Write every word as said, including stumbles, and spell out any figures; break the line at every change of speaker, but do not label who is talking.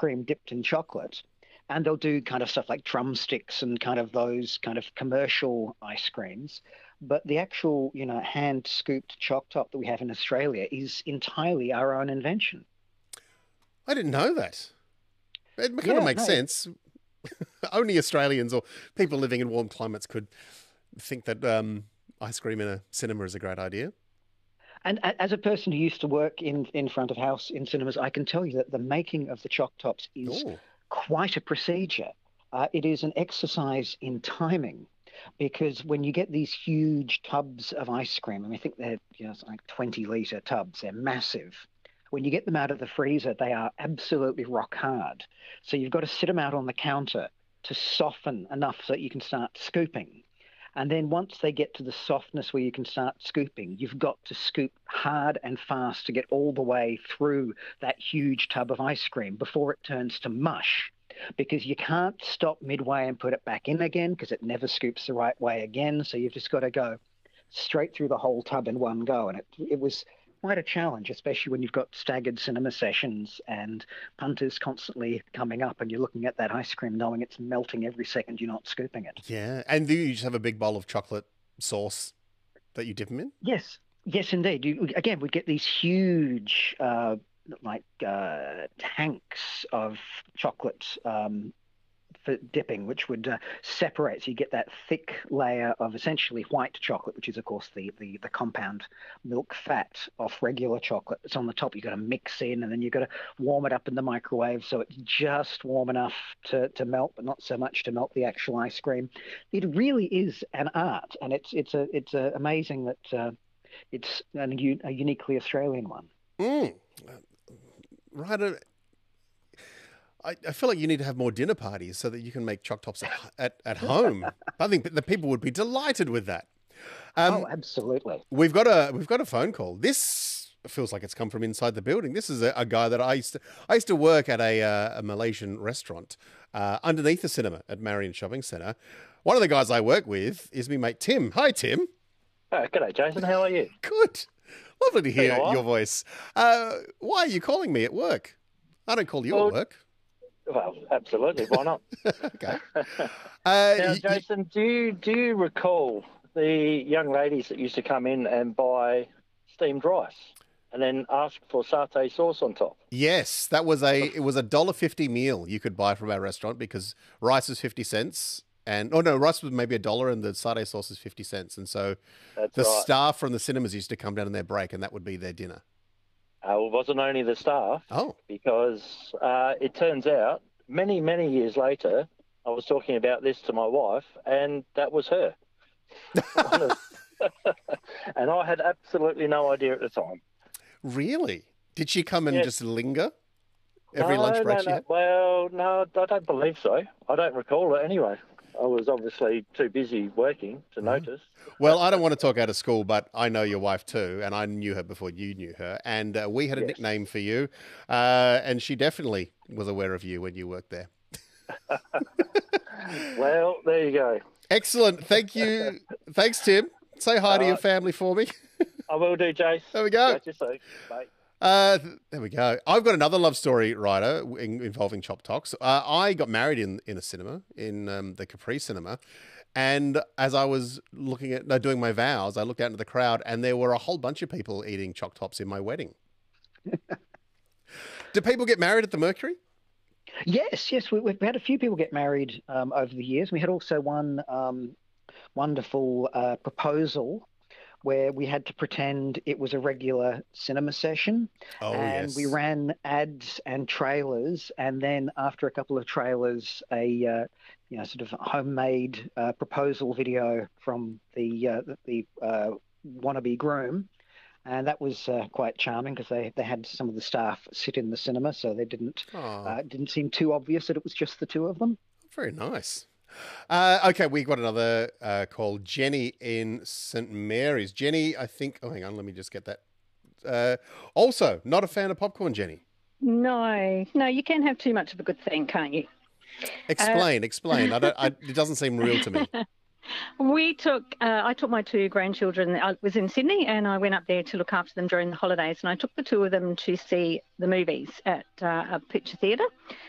cream dipped in chocolate. And they'll do kind of stuff like drumsticks and kind of those kind of commercial ice creams. But the actual, you know, hand scooped choc top that we have in Australia is entirely our own invention.
I didn't know that. It kind of
Yeah,
makes
no,
sense. Only Australians or people living in warm climates could think that um, ice cream in a cinema is a great idea.
and a- as a person who used to work in in front of house in cinemas, I can tell you that the making of the choc tops is
Oh,
quite a procedure. Uh, it is an exercise in timing because when you get these huge tubs of ice cream, and I think they're, you know, it's like twenty litre tubs, they're massive. When you get them out of the freezer, they are absolutely rock hard. So you've got to sit them out on the counter to soften enough so that you can start scooping. And then once they get to the softness where you can start scooping, you've got to scoop hard and fast to get all the way through that huge tub of ice cream before it turns to mush. Because you can't stop midway and put it back in again because it never scoops the right way again. So you've just got to go straight through the whole tub in one go. And it, it was quite a challenge, especially when you've got staggered cinema sessions and punters constantly coming up and you're looking at that ice cream knowing it's melting every second you're not scooping it.
yeah. And do you just have a big bowl of chocolate sauce that you dip them in?
Yes, yes, indeed. You, again, we get these huge, uh, like uh, tanks of chocolate um, for dipping, which would uh, separate. So you get that thick layer of essentially white chocolate, which is, of course, the the, the compound milk fat off regular chocolate. It's on the top. You've got to mix in, and then you've got to warm it up in the microwave so it's just warm enough to, to melt, but not so much to melt the actual ice cream. It really is an art, and it's it's a it's a amazing that uh, it's an, a uniquely Australian one.
Mm. Right. uh, I, I feel like you need to have more dinner parties so that you can make choc tops at, at, at home. I think the people would be delighted with that. Um,
Oh, absolutely.
we've got a we've got a phone call. This feels like it's come from inside the building. This is a, a guy that I used to I used to work at a, uh, a Malaysian restaurant uh, underneath the cinema at Marion Shopping Centre. One of the guys I work with is me mate Tim. Hi, Tim.
Oh, g'day, Jason. How are you?
Good. Lovely to hear
Been a while.
your voice. Uh, why are you calling me at work? I don't call you
Well,
at work.
Well, absolutely. Why not?
Okay. Uh,
Now,
y- y-
Jason, do you do you recall the young ladies that used to come in and buy steamed rice and then ask for satay sauce on top?
yes, that was a it was a dollar fifty meal you could buy from our restaurant because rice was fifty cents. And oh no, rice was maybe a dollar, and the satay sauce is fifty cents. And so
That's
the
right.
staff from the cinemas used to come down on their break, and that would be their dinner.
Uh, well, it wasn't only the staff,
Oh,
because uh, it turns out many, many years later, I was talking about this to my wife, and that was her. One of- and I had absolutely no idea at the time.
really? Did she come and
Yeah.
just linger every
no,
lunch break
no,
she
no.
had?
Well, no, I don't believe so. I don't recall it anyway. I was obviously too busy working to notice.
Well, I don't want to talk out of school, but I know your wife too, and I knew her before you knew her, and uh, we had a
Yes.
nickname for you, uh, and she definitely was aware of you when you worked there.
Well, there you go.
Excellent. Thank you. Thanks, Tim. Say hi to your
Alright.
family for me.
I will do, Jace.
There we go.
Catch you soon. Bye.
Uh, th- there we go. I've got another love story, Ryder, in, involving Chop Talks. Uh, I got married in, in a cinema, in um, the Capri Cinema. And as I was looking at, no, doing my vows, I looked out into the crowd and there were a whole bunch of people eating Choc Tops in my wedding. Do people get married at the Mercury?
Yes, yes, we, we've had a few people get married um, over the years. We had also one um, wonderful uh, proposal where we had to pretend it was a regular cinema session,
Oh,
and
yes.
we ran ads and trailers, and then after a couple of trailers, a uh, you know sort of homemade uh, proposal video from the uh, the, the uh, wannabe groom. And that was uh, quite charming because they, they had some of the staff sit in the cinema, so they didn't
Oh,
uh, it didn't seem too obvious that it was just the two of them.
very nice. Uh, okay, we got another uh, call. Jenny in Saint Mary's. Jenny, I think. Oh, hang on. Let me just get that. Uh, also, not a fan of popcorn, Jenny.
No, no, you can have too much of a good thing, can't you?
Explain, explain. I don't. I, it doesn't seem real to me.
We took, uh, I took my two grandchildren. I was in Sydney and I went up there to look after them during the holidays. And I took the two of them to see the movies at uh, a picture theatre.